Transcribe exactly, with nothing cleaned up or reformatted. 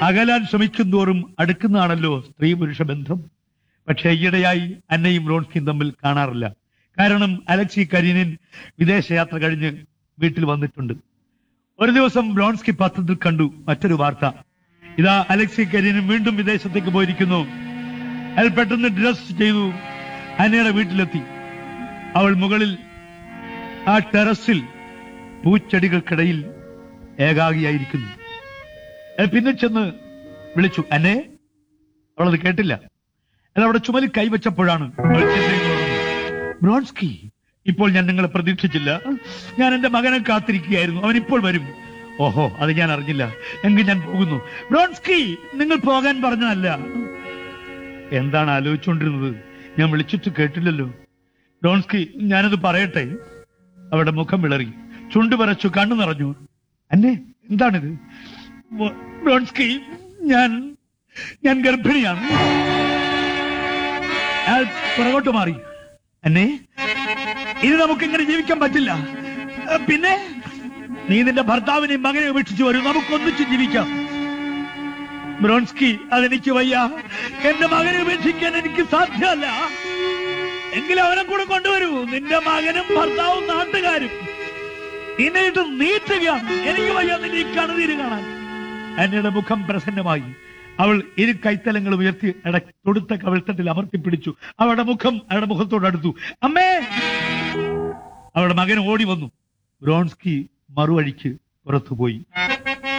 അകലാൻ ശ്രമിക്കുന്തോറും അടുക്കുന്നതാണല്ലോ സ്ത്രീ പുരുഷ ബന്ധം. പക്ഷേ ഈയിടെയായി അന്നയും വ്രോൺസ്കിയും തമ്മിൽ കാണാറില്ല. കാരണം അലക്സി കരീനിൻ വിദേശയാത്ര കഴിഞ്ഞ് വീട്ടിൽ വന്നിട്ടുണ്ട്. ഒരു ദിവസം വ്രോൺസ്കി പത്രത്തിൽ കണ്ടു മറ്റൊരു വാർത്ത. ഇതാ അലക്സി കരീനിൻ വീണ്ടും വിദേശത്തേക്ക് പോയിരിക്കുന്നു. അയാൾ പെട്ടെന്ന് ഡ്രസ് ചെയ്തു അന്നയുടെ വീട്ടിലെത്തി. അവൾ മുകളിൽ ആ ടെറസിൽ പൂച്ചെടികൾക്കിടയിൽ ഏകാഗിയായിരിക്കുന്നു. പിന്നെ ചെന്ന് വിളിച്ചു, അന്നെ. അവളത് കേട്ടില്ല. അല്ല, അവിടെ ചുമലിൽ കൈവച്ചപ്പോഴാണ് അവൾ വ്രോൺസ്കി, ഇപ്പോൾ ഞാൻ നിങ്ങളെ പ്രതീക്ഷിച്ചില്ല. ഞാൻ എന്റെ മകനെ കാത്തിരിക്കുകയായിരുന്നു. അവൻ ഇപ്പോൾ വരും. ഓഹോ, അത് ഞാൻ അറിഞ്ഞില്ല. എങ്കിൽ ഞാൻ പോകുന്നു. വ്രോൺസ്കി, നിങ്ങൾ പോകാൻ പറഞ്ഞതല്ല. എന്താണ് ആലോചിച്ചുകൊണ്ടിരുന്നത്? ഞാൻ വിളിച്ചിട്ട് കേട്ടില്ലല്ലോ. വ്രോൺസ്കി, ഞാനത് പറയട്ടെ. അവരുടെ മുഖം വിളറി, ചുണ്ടു വരച്ചു, കണ്ണു നിറഞ്ഞു. അന്നെ, എന്താണിത്? വ്രോൺസ്കി, ഞാൻ ഞാൻ ഗർഭിണിയാണ്. അയാൾ പുറകോട്ട് മാറി. അന്നെ, ഇനി നമുക്ക് ഇങ്ങനെ ജീവിക്കാൻ പറ്റില്ല. പിന്നെ നീ നിന്റെ ഭർത്താവിനെയും മകനെ ഉപേക്ഷിച്ചു വരും. നമുക്കൊന്നിച്ച് ജീവിക്കാം. വ്രോൺസ്കി, അതെനിക്ക് വയ്യ. എന്റെ മകനെ ഉപേക്ഷിക്കാൻ എനിക്ക് സാധ്യമല്ല. എങ്കിലും അവനെ കൂടെ കൊണ്ടുവരൂ. നിന്റെ മകനും ഭർത്താവും നാട്ടുകാരും നിന്നിട്ട് നീട്ടുകയാണ്. എനിക്ക് വയ്യ നിന്റെ ഈ കണ്ണുനീര് കാണാൻ. അന്നയുടെ മുഖം പ്രസന്നമായി. അവൾ ഇരു കൈത്തലങ്ങൾ ഉയർത്തി തൊടുത്ത കവിൾത്തട്ടിൽ അമർത്തിപ്പിടിച്ചു. അവളുടെ മുഖം അവളുടെ മുഖത്തോടടുത്തു. അമ്മേ! അവളുടെ മകൻ ഓടി വന്നു. വ്രോൺസ്കി മറുവഴിക്ക് പുറത്തുപോയി.